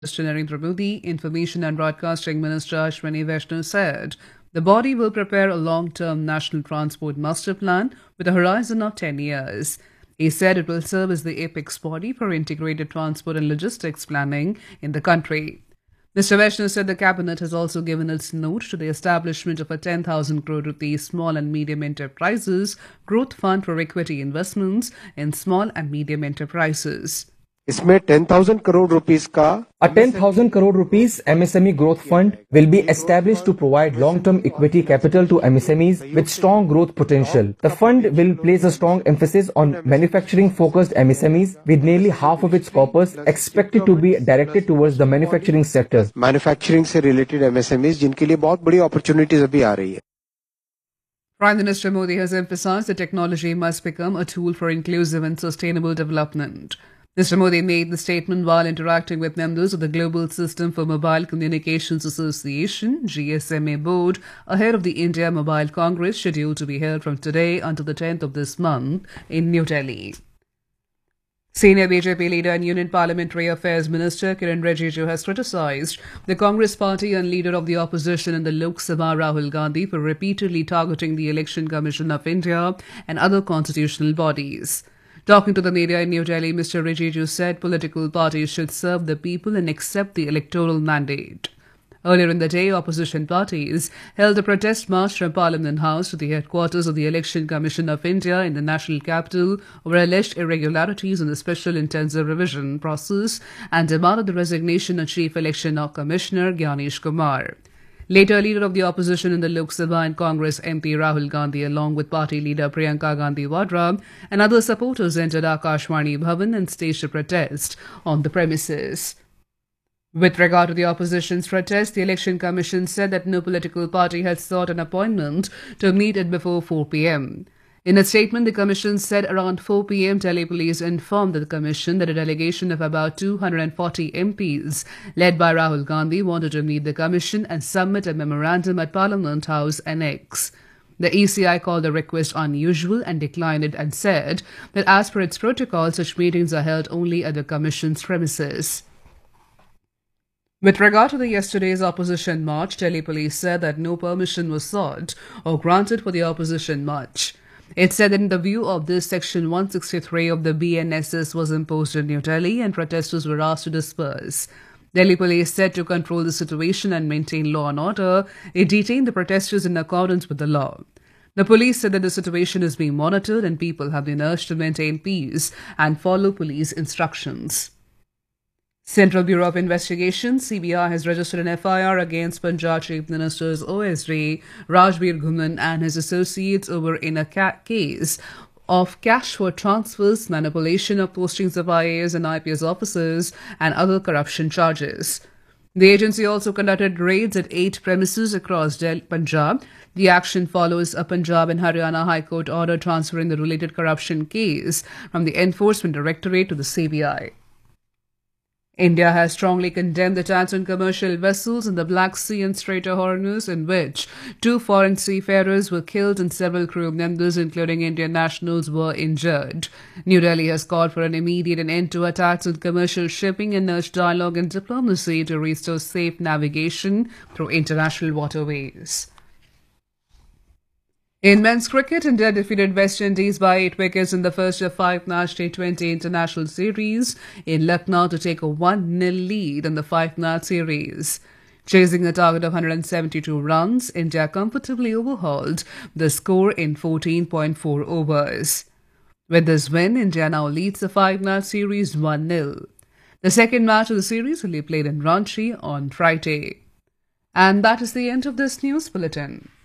Mr. Narendra Modi, Information and Broadcasting Minister Ashwini Vaishnaw said the body will prepare a long-term national transport master plan with a horizon of 10 years. He said it will serve as the apex body for integrated transport and logistics planning in the country. Mr. Vaishnaw said the cabinet has also given its note to the establishment of a 10,000 crore rupees small and medium enterprises growth fund for equity investments in small and medium enterprises. इसमें 10,000 crore rupees का A 10,000 crore rupees MSME growth fund will be established to provide long-term equity capital to MSMEs with strong growth potential. The fund will place a strong emphasis on manufacturing-focused MSMEs, with nearly half of its corpus expected to be directed towards the manufacturing sector. Manufacturing से related MSMEs जिनके लिए बहुत बड़ी opportunities अभी आ रही है. Prime Minister Modi has emphasized that technology must become a tool for inclusive and sustainable development. Mr. Modi made the statement while interacting with members of the Global System for Mobile Communications Association (GSMA) board ahead of the India Mobile Congress scheduled to be held from today until the 10th of this month in New Delhi. Senior BJP leader and Union Parliamentary Affairs Minister Kiran Rijiju has criticized the Congress party and leader of the opposition in the Lok Sabha Rahul Gandhi for repeatedly targeting the Election Commission of India and other constitutional bodies. Talking to the media in New Delhi, Mr. Rijiju said political parties should serve the people and accept the electoral mandate. Earlier in the day, opposition parties held a protest march from Parliament House to the headquarters of the Election Commission of India in the national capital over alleged irregularities in the special intensive revision process and demanded the resignation of Chief Election Commissioner Gyanesh Kumar. Later, leader of the opposition in the Lok Sabha and Congress MP Rahul Gandhi, along with party leader Priyanka Gandhi Vadra and other supporters, entered Akashvani Bhavan and staged a protest on the premises. With regard to the opposition's protest, the Election Commission said that no political party had sought an appointment to meet it before 4 p.m. In a statement, the Commission said around 4 p.m. Delhi Police informed the Commission that a delegation of about 240 MPs, led by Rahul Gandhi, wanted to meet the Commission and submit a memorandum at Parliament House Annex. The ECI called the request unusual and declined it and said that as per its protocol, such meetings are held only at the Commission's premises. With regard to yesterday's opposition march, Delhi Police said that no permission was sought or granted for the opposition march. It said that in the view of this, Section 163 of the BNSS was imposed in New Delhi and protesters were asked to disperse. Delhi Police said to control the situation and maintain law and order, it detained the protesters in accordance with the law. The police said that the situation is being monitored and people have been urged to maintain peace and follow police instructions. Central Bureau of Investigation (CBI) has registered an FIR against Punjab Chief Minister's OSD Rajbir Ghumman and his associates over in a case of cash for transfers, manipulation of postings of IAS and IPS officers, and other corruption charges. The agency also conducted raids at 8 premises across Punjab. The action follows a Punjab and Haryana High Court order transferring the related corruption case from the Enforcement Directorate to the CBI. India has strongly condemned the attacks on commercial vessels in the Black Sea and Strait of Hormuz, in which 2 foreign seafarers were killed and several crew members, including Indian nationals, were injured. New Delhi has called for an immediate end to attacks on commercial shipping and urged dialogue and diplomacy to restore safe navigation through international waterways. In men's cricket, India defeated West Indies by 8 wickets in the first of 5-match T20 international series in Lucknow to take a 1-0 lead in the 5-match series. Chasing a target of 172 runs, India comfortably overhauled the score in 14.4 overs. With this win, India now leads the 5-match series 1-0. The second match of the series will be played in Ranchi on Friday. And that is the end of this news bulletin.